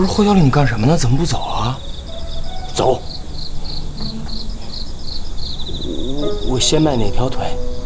不是霍小岭干什么呢？怎么不走啊？ 走。我先迈哪条腿？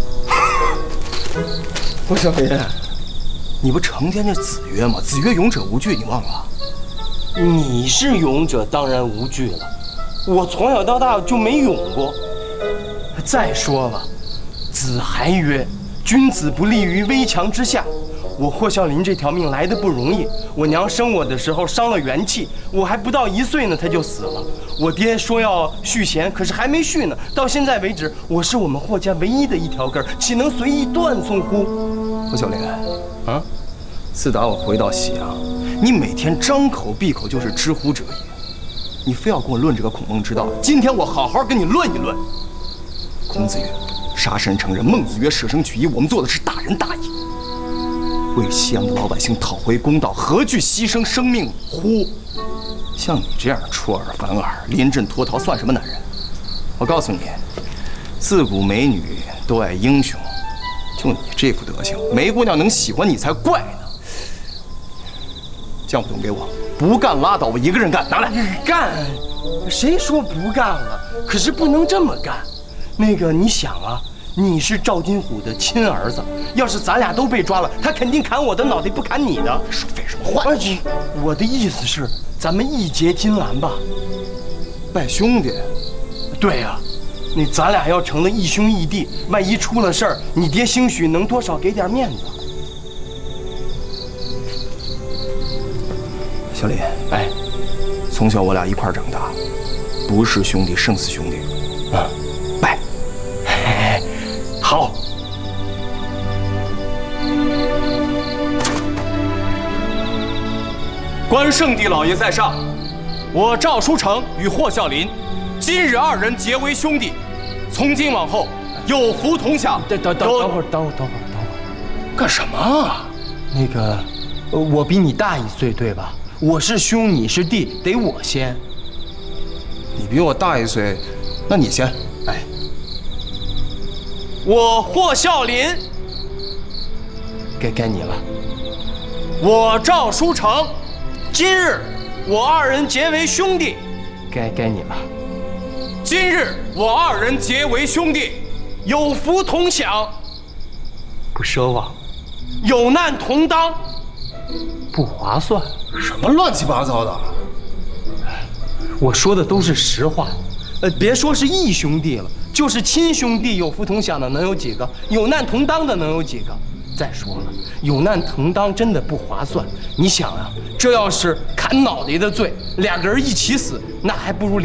霍小林，你不成天这子曰吗？子曰勇者无惧，你忘了？ 你是勇者，当然无惧了。我从小到大就没勇过。再说了，子还曰：“君子不立于危墙之下。”我霍孝林这条命来的不容易，我娘生我的时候伤了元气，我还不到1岁呢，她就死了。我爹说要续弦，可是还没续呢。到现在为止，我是我们霍家唯一的一条根，岂能随意断送乎？ 霍小林，啊，自打我回到西阳，你每天张口闭口就是知乎者也，你非要跟我论这个孔孟之道。今天我好好跟你论一论。孔子曰：“杀身成仁。”孟子曰：“舍生取义。”我们做的是大仁大义。为西洋的老百姓讨回公道，何惧牺牲生命乎？像你这样出尔反尔、临阵脱逃，算什么男人？我告诉你，自古美女都爱英雄，就你这副德行，梅姑娘能喜欢你才怪呢。酱不用给我，不干拉倒，我一个人干，拿来。 干？谁说不干了？可是不能这么干。那个，你想啊。你是赵金虎的亲儿子，要是咱俩都被抓了，他肯定砍我的脑袋，不砍你的。 说废什么话？ 我的意思是，咱们义结金兰吧， 拜兄弟。 对呀，那咱俩要成了义兄义弟，万一出了事儿，你爹兴许能多少给点面子。 小李，哎，从小我俩一块长大，不是兄弟胜似兄弟。啊，拜。 好， 关圣帝老爷在上，我赵书成与霍孝林，今日2人结为兄弟，从今往后有福同享。 等会儿， 干什么啊？ 那个，我比你大1岁，对吧？我是兄，你是弟，得我先。 你比我大1岁，那你先。 哎。 我霍孝林， 该你了。 我赵书成，今日我2人结为兄弟。 该你了。 今日我2人结为兄弟，有福同享， 不奢望； 有难同当， 不划算。 什么乱七八糟的？ 我说的都是实话。别说是义兄弟了，就是亲兄弟，有福同享的能有几个？有难同当的能有几个？再说了，有难同当真的不划算。你想啊，这要是砍脑袋的罪，2个人一起死，那还不如